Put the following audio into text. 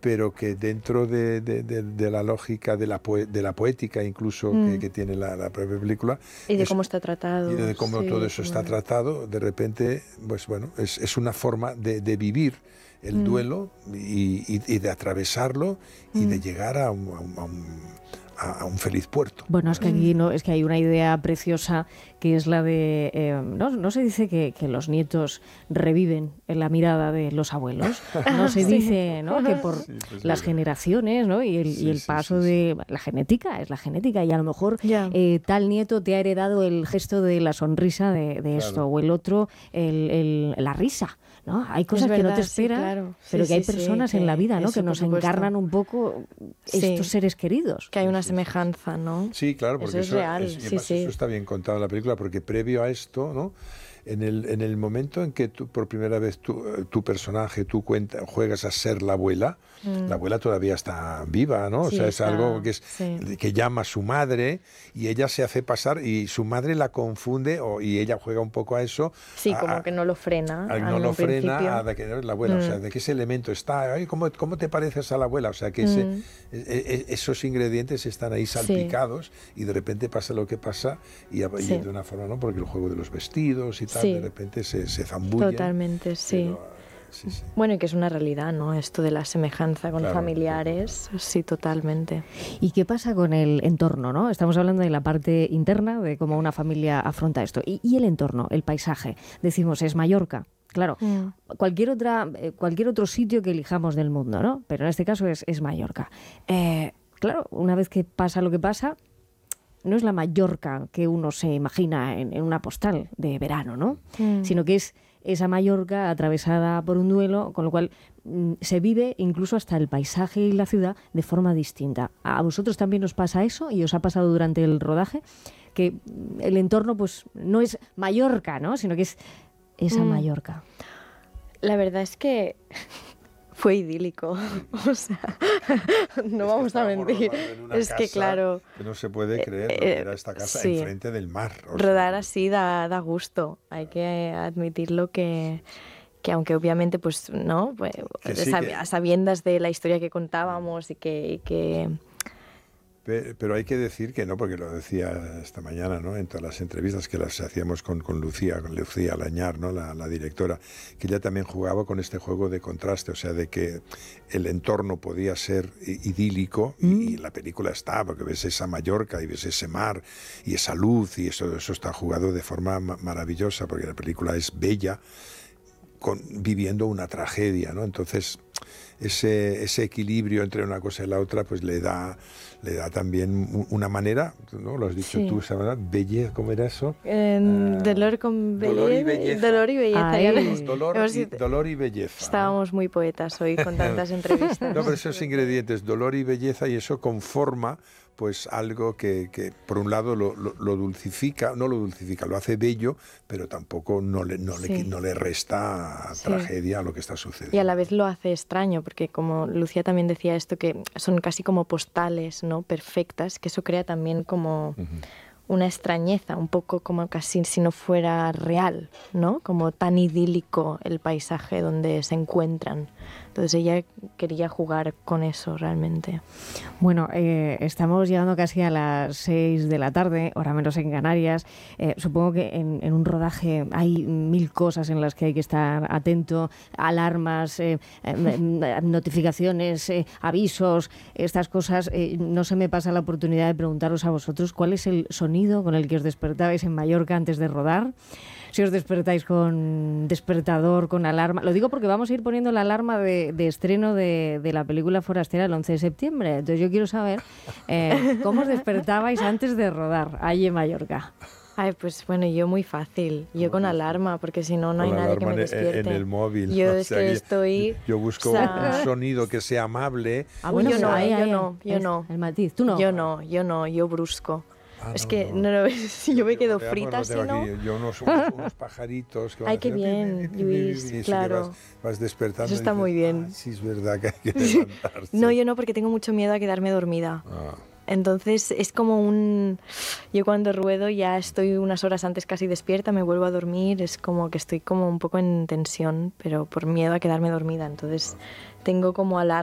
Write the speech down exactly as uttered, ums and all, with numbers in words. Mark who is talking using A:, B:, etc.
A: pero que dentro de, de, de, de la lógica de la, poe, de la poética incluso mm. que, que tiene la, la propia película.
B: Y de
A: es,
B: cómo está tratado.
A: Y de cómo
B: sí,
A: todo eso
B: bueno.
A: está tratado, de repente, pues bueno, es, es una forma de, de vivir el mm. duelo y, y, y de atravesarlo y mm. de llegar a un, a un, a un a un feliz puerto.
C: Bueno, es que aquí no, es que hay una idea preciosa que es la de, eh, no, no se dice que, que los nietos reviven en la mirada de los abuelos, no se sí. dice, ¿no?, que por sí, pues las sí. generaciones, ¿no?, y el, sí, y el paso sí, sí, de sí. la genética, es la genética, y a lo mejor yeah. eh, tal nieto te ha heredado el gesto de la sonrisa de, de claro. esto, o el otro el, el, la risa. ¿No? Hay cosas verdad, que no te esperas, sí, claro. pero sí, que hay sí, personas sí, en la vida, ¿no?, eso, que nos encarnan un poco sí. estos seres queridos.
B: Que hay una semejanza, ¿no?
A: Sí, claro, porque
B: eso es
A: eso,
B: real.
A: Es, y
B: sí, sí.
A: eso está bien contado en la película, porque previo a esto, ¿no?, en el, en el momento en que tú, por primera vez tu, tu personaje, tú cuenta, juegas a ser la abuela, mm. la abuela todavía está viva, ¿no? Sí, o sea, es está, algo que, es, sí. que llama a su madre y ella se hace pasar y su madre la confunde o, y ella juega un poco a eso.
B: Sí,
A: a,
B: como que no lo frena.
A: A, no lo frena a de que es la abuela, mm. o sea, de que ese elemento está, ay, ¿cómo, ¿cómo te pareces a la abuela? O sea, que ese, mm. e, e, esos ingredientes están ahí salpicados sí. y de repente pasa lo que pasa y, y sí. de una forma, ¿no? Porque el juego de los vestidos y sí. de repente se, se zambullen.
B: Totalmente, sí. Pero, sí, sí. Bueno, y que es una realidad, ¿no?, esto de la semejanza con claro, familiares, claro. sí, totalmente.
C: ¿Y qué pasa con el entorno, no? Estamos hablando de la parte interna, de cómo una familia afronta esto. Y, y el entorno, el paisaje. Decimos, es Mallorca. Claro, mm. cualquier otra, cualquier otro sitio que elijamos del mundo, ¿no? Pero en este caso es, es Mallorca. Eh, claro, una vez que pasa lo que pasa, no es la Mallorca que uno se imagina en, en una postal de verano, ¿no? Mm. Sino que es esa Mallorca atravesada por un duelo, con lo cual mm, se vive incluso hasta el paisaje y la ciudad de forma distinta. ¿A vosotros también os pasa eso y os ha pasado durante el rodaje? Que el entorno pues no es Mallorca, ¿no?, sino que es esa mm. Mallorca.
B: La verdad es que fue idílico, o sea, no es vamos a mentir, es que claro...
A: Que no se puede creer, eh, eh, era esta casa sí. enfrente del mar.
B: O Rodar sea, así da, da gusto, hay que admitirlo que... que aunque obviamente pues no, pues, sí, sab- que... a sabiendas de la historia que contábamos y que... Y que
A: Pero hay que decir que no, porque lo decía esta mañana, ¿no?, en todas las entrevistas que las hacíamos con, con Lucía, con Lucía Lañar, ¿no?, la, la directora, que ella también jugaba con este juego de contraste, o sea, de que el entorno podía ser idílico mm. y, y la película está, porque ves esa Mallorca y ves ese mar y esa luz y eso, eso está jugado de forma ma- maravillosa, porque la película es bella, con, viviendo una tragedia, ¿no? Entonces ese, ese equilibrio entre una cosa y la otra pues le da, le da también una manera, ¿no? Lo has dicho sí. tú, Samara, belleza, ¿cómo era eso?
B: Eh, uh, dolor con belleza. Dolor y belleza. Dolor y belleza.
A: Ay, dolor, y, dolor y belleza.
B: Estábamos ¿no? muy poetas hoy con tantas entrevistas.
A: No, pero esos ingredientes, dolor y belleza, y eso conforma pues algo que, que por un lado lo, lo, lo dulcifica, no lo dulcifica, lo hace bello, pero tampoco no le, no sí. le, no le resta sí. tragedia a lo que está sucediendo.
B: Y a la vez lo hace extraño, porque como Lucía también decía esto, que son casi como postales, ¿no?, perfectas, que eso crea también como uh-huh. una extrañeza, un poco como casi si no fuera real, ¿no?, como tan idílico el paisaje donde se encuentran. Entonces ella quería jugar con eso realmente.
C: Bueno, eh, estamos llegando casi a las seis de la tarde, hora menos en Canarias. Eh, supongo que en, en un rodaje hay mil cosas en las que hay que estar atento, alarmas, eh, eh, notificaciones, eh, avisos, estas cosas. Eh, no se me pasa la oportunidad de preguntaros a vosotros cuál es el sonido con el que os despertabais en Mallorca antes de rodar. Si os despertáis con despertador, con alarma. Lo digo porque vamos a ir poniendo la alarma de, de estreno de, de la película Forastera el once de septiembre. Entonces yo quiero saber eh, cómo os despertabais antes de rodar allí en Mallorca.
B: Ay, pues bueno, yo muy fácil. Yo con alarma, porque si no, no hay nadie que me despierte.
A: En el móvil.
B: Yo es que estoy...
A: Yo busco o sea... un sonido que sea amable.
B: Ah, bueno, yo no, ahí, yo no, yo no.
C: El matiz, ¿tú no?
B: Yo no, yo no, yo brusco. Ah, es no, que no, no, no, yo, yo me quedo yo, frita si no.
A: Yo unos, unos, unos pajaritos que van
B: Ay, qué bien, Luis, claro.
A: Vas, vas despertando.
B: Eso está
A: dices,
B: muy bien.
A: Ah, sí, es verdad que hay que levantarse.
B: No, yo no, porque tengo mucho miedo a quedarme dormida. Ah. Entonces es como un... Yo cuando ruedo ya estoy unas horas antes casi despierta, me vuelvo a dormir, es como que estoy como un poco en tensión, pero por miedo a quedarme dormida. Entonces tengo como alarma